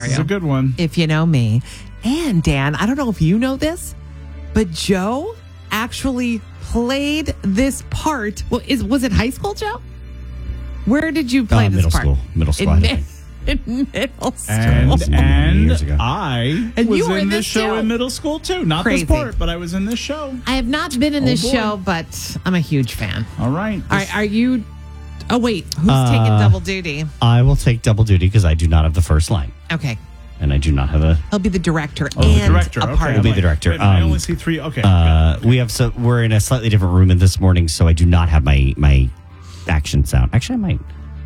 you. It's a good one. If you know me. And Dan, I don't know if you know this, but Joe actually played this part. Well, was it high school, Joe? Where did you play this part? Middle school. I think. In middle school. And years ago. I And was you were in in this this show too. in middle school too. Not Crazy. this part, but I was in this show. I have not been in this boy. show, but I'm a huge fan. All right. All right, are you... Oh, wait. Who's taking double duty? I will take double duty because I do not have the first line. Okay. And I do not have a... He'll be the director Oh, and the director. a Okay. part He'll of be it. the director. Wait a minute, I only see three. Okay. We're in a slightly different room this morning, so I do not have my action sound. Actually, I might.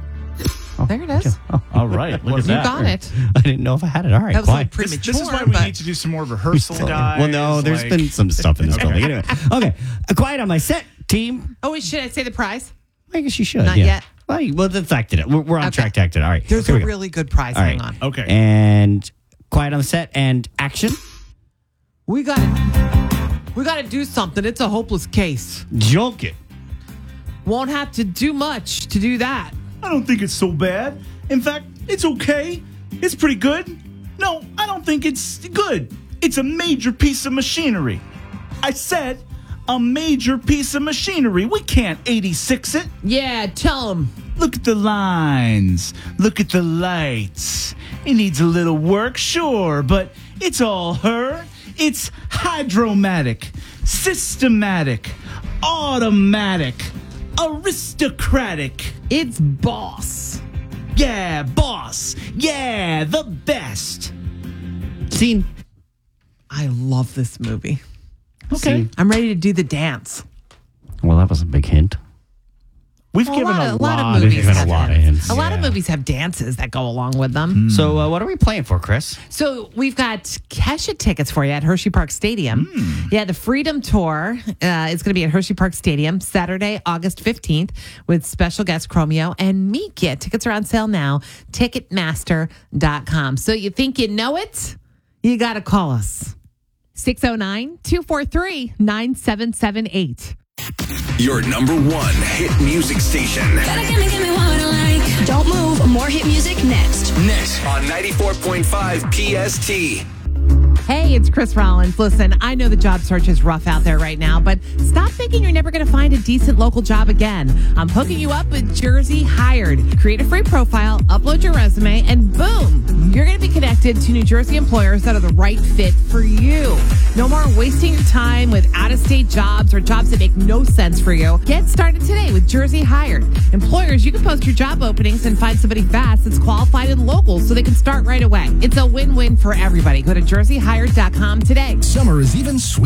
Oh, There it is. All right. Look at You that. got it. I didn't know if I had it. All right, That was a little quiet. premature, This is why we but need to do some more rehearsal, guys. Well, no, there's Like- been some stuff in this building. Anyway, okay. Quiet on my set, team. Oh, wait, should I say the prize? I guess you should. Not yeah. yet. Well, that's acted it. We're on Okay. track to act it. All right. There's here a we go. really good prize. All Hang right. on. Okay. And quiet on the set and action. We got to do something. It's a hopeless case. Joke it. Won't have to do much to do that. I don't think it's so bad. In fact, it's okay. It's pretty good. No, I don't think it's good. It's a major piece of machinery. I said a major piece of machinery. We can't 86 it. Yeah, tell him. Look at the lines. Look at the lights. It needs a little work, sure, but it's all her. It's hydromatic, systematic, automatic, aristocratic. It's boss. Yeah, boss. Yeah, the best. Scene. I love this movie. Okay. I'm ready to do the dance. Well, that was a big hint. We've Well, given a lot of We've movies given have a lot of dances. hints. A lot of Yeah. movies have dances that go along with them. So, what are we playing for, Chris? So we've got Kesha tickets for you at Hershey Park Stadium. Yeah, the Freedom Tour is going to be at Hershey Park Stadium Saturday, August 15th with special guest Chromeo and Meekit. Tickets are on sale now, Ticketmaster.com. So you think you know it? You got to call us. 609-243-9778. Your number one hit music station. Gotta give me what I like. Don't move. More hit music next. Next on 94.5 PST. Hey, it's Chris Rollins. Listen, I know the job search is rough out there right now, but stop thinking you're never going to find a decent local job again. I'm hooking you up with Jersey Hired. Create a free profile, upload your resume, and boom, you're going to be connected to New Jersey employers that are the right fit for you. No more wasting your time with out-of-state jobs or jobs that make no sense for you. Get started today with Jersey Hired. Employers, you can post your job openings and find somebody fast that's qualified and local so they can start right away. It's a win-win for everybody. Go to jerseyhired.com today. Summer is even sweeter.